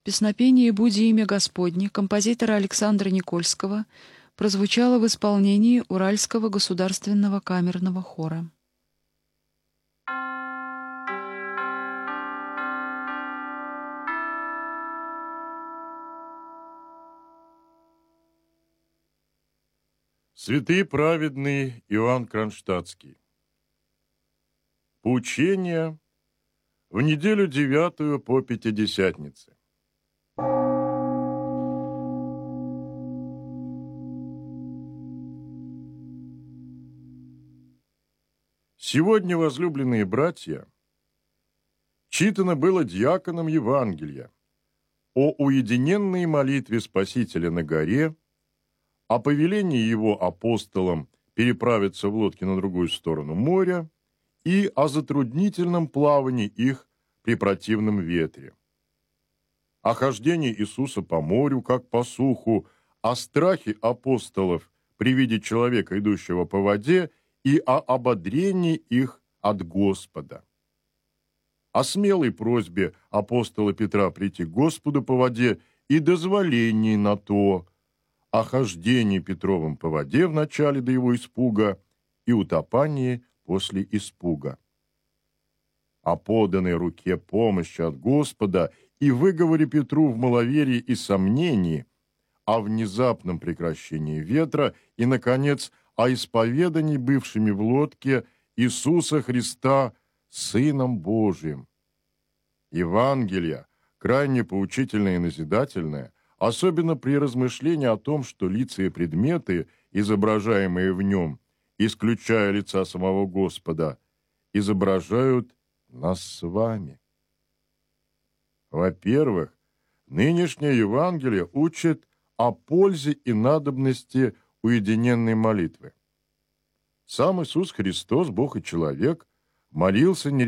Песнопение «Буди имя Господне» композитора Александра Никольского прозвучало в исполнении Уральского государственного камерного хора. Святый праведный Иоанн Кронштадтский. Поучение в неделю 9 по Пятидесятнице. Сегодня, возлюбленные братья, читано было диаконом Евангелия о уединенной молитве Спасителя на горе, о повелении его апостолам переправиться в лодке на другую сторону моря и о затруднительном плавании их при противном ветре, о хождении Иисуса по морю, как по суху, о страхе апостолов при виде человека, идущего по воде, и о ободрении их от Господа, о смелой просьбе апостола Петра прийти к Господу по воде и дозволении на то, о хождении Петровым по воде в начале до его испуга и утопании после испуга, о поданной руке помощи от Господа и выговоре Петру в маловерии и сомнении, о внезапном прекращении ветра и, наконец, о исповедании бывшими в лодке Иисуса Христа Сыном Божиим. Евангелие, крайне поучительное и назидательное, особенно при размышлении о том, что лица и предметы, изображаемые в нем, исключая лица самого Господа, изображают нас с вами. Во-первых, нынешнее Евангелие учит о пользе и надобности уединенной молитвы. Сам Иисус Христос, Бог и человек, молился не